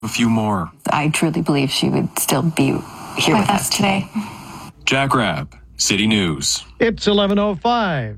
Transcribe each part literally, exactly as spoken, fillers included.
A few more. I truly believe she would still be here with, with us today. Jack Rabb, City News. It's eleven oh five.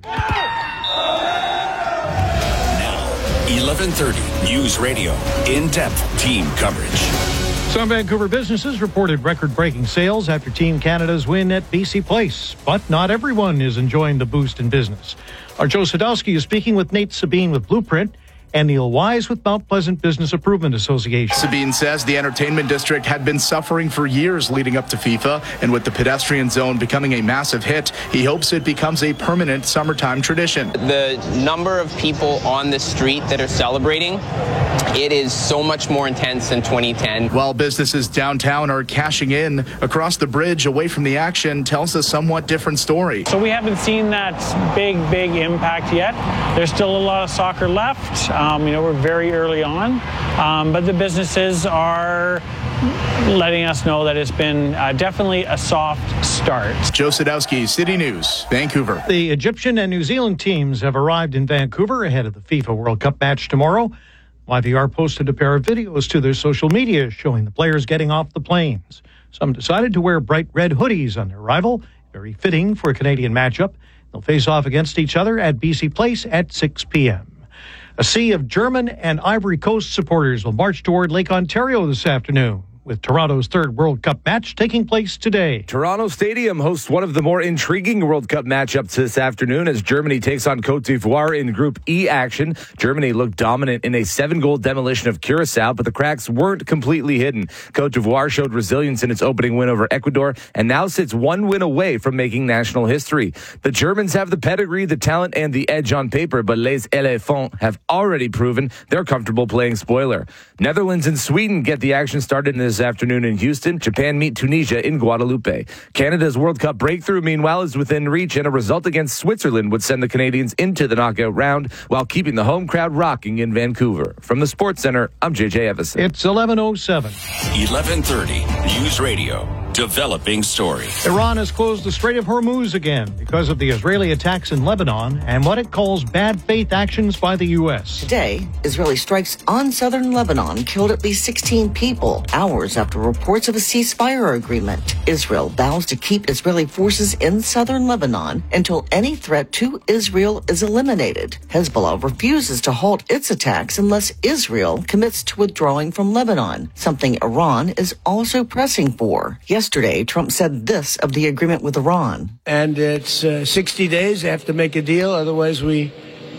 Now, eleven thirty News Radio. In-depth team coverage. Some Vancouver businesses reported record-breaking sales after Team Canada's win at B C Place. But not everyone is enjoying the boost in business. Our Joe Sadowski is speaking with Nate Sabine with Blueprint and Neil Wise with Mount Pleasant Business Improvement Association. Sabine says the entertainment district had been suffering for years leading up to FIFA, and with the pedestrian zone becoming a massive hit, he hopes it becomes a permanent summertime tradition. The number of people on the street that are celebrating, it is so much more intense than twenty ten. While businesses downtown are cashing in, across the bridge away from the action tells a somewhat different story. So we haven't seen that big, big impact yet. There's still a lot of soccer left. Um, you know, we're very early on, um, but the businesses are letting us know that it's been uh, definitely a soft start. Joe Sadowski, City News, Vancouver. The Egyptian and New Zealand teams have arrived in Vancouver ahead of the FIFA World Cup match tomorrow. Y V R posted a pair of videos to their social media showing the players getting off the planes. Some decided to wear bright red hoodies on their arrival, very fitting for a Canadian matchup. They'll face off against each other at B C Place at six p.m. A sea of German and Ivory Coast supporters will march toward Lake Ontario this afternoon, with Toronto's third World Cup match taking place today. Toronto Stadium hosts one of the more intriguing World Cup matchups this afternoon as Germany takes on Côte d'Ivoire in Group E action. Germany looked dominant in a seven-goal demolition of Curacao, but the cracks weren't completely hidden. Côte d'Ivoire showed resilience in its opening win over Ecuador and now sits one win away from making national history. The Germans have the pedigree, the talent, and the edge on paper, but Les Éléphants have already proven they're comfortable playing spoiler. Netherlands and Sweden get the action started in this afternoon in Houston. Japan meet Tunisia in Guadalupe. Canada's World Cup breakthrough, meanwhile, is within reach, and a result against Switzerland would send the Canadians into the knockout round while keeping the home crowd rocking in Vancouver. From the Sports Center, I'm J J Evison. It's eleven oh seven. eleven thirty News Radio. Developing story. Iran has closed the Strait of Hormuz again because of the Israeli attacks in Lebanon and what it calls bad faith actions by the U S. Today, Israeli strikes on southern Lebanon killed at least sixteen people, hours after reports of a ceasefire agreement. Israel vows to keep Israeli forces in southern Lebanon until any threat to Israel is eliminated. Hezbollah refuses to halt its attacks unless Israel commits to withdrawing from Lebanon, something Iran is also pressing for. Yesterday, Trump said this of the agreement with Iran. And it's uh, sixty days. They have to make a deal. Otherwise, we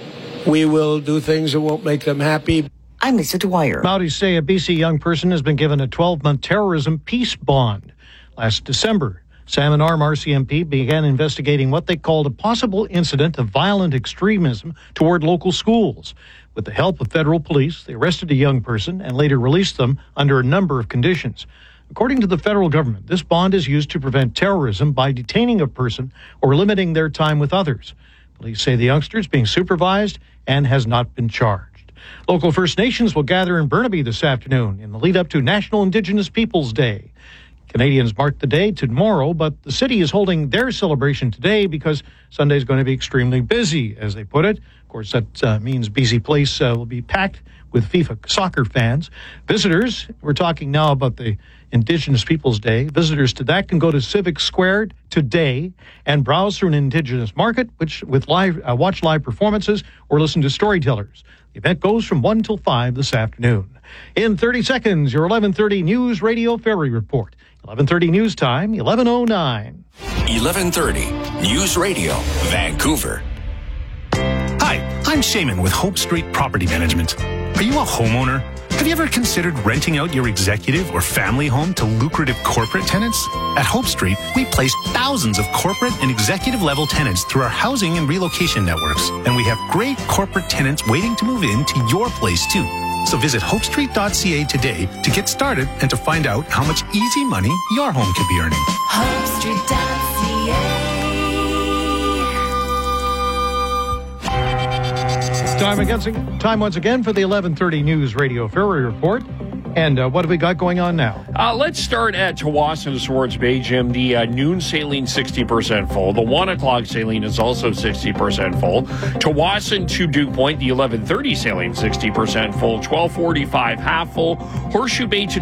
we will do things that won't make them happy. I'm Lisa Dwyer. Mounties say a B C young person has been given a twelve-month terrorism peace bond. Last December, Salmon Arm R C M P began investigating what they called a possible incident of violent extremism toward local schools. With the help of federal police, they arrested a young person and later released them under a number of conditions. According to the federal government, this bond is used to prevent terrorism by detaining a person or limiting their time with others. Police say the youngster is being supervised and has not been charged. Local First Nations will gather in Burnaby this afternoon in the lead up to National Indigenous Peoples Day. Canadians mark the day tomorrow, but the city is holding their celebration today because Sunday is going to be extremely busy, as they put it. Of course, that uh, means B C Place uh, will be packed with FIFA soccer fans. Visitors, we're talking now about the Indigenous Peoples Day. Visitors to that can go to Civic Square today and browse through an Indigenous market, which with live uh, watch live performances or listen to storytellers. The event goes from one till five this afternoon. In thirty seconds, your eleven thirty News Radio Ferry Report. eleven thirty News Time, eleven oh nine. eleven thirty News Radio, Vancouver. Hi, I'm Shaman with Hope Street Property Management. Are you a homeowner? Have you ever considered renting out your executive or family home to lucrative corporate tenants? At Hope Street, we place thousands of corporate and executive level tenants through our housing and relocation networks. And we have great corporate tenants waiting to move into your place too. So visit hope street dot c a today to get started and to find out how much easy money your home could be earning. hope street dot c a. Time, against, time once again for the eleven thirty News Radio Ferry Report. And uh, what have we got going on now? Uh, let's start at Tawasin to Swartz Bay, Jim. The uh, noon saline sixty percent full. The one o'clock saline is also sixty percent full. Tawasin to Duke Point, the eleven thirty saline sixty percent full. twelve forty-five half full. Horseshoe Bay to